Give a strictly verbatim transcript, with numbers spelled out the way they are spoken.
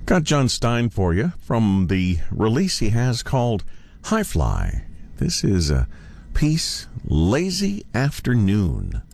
Got John Stein for you from the release he has called High Fly. This is a piece, Lazy Afternoon.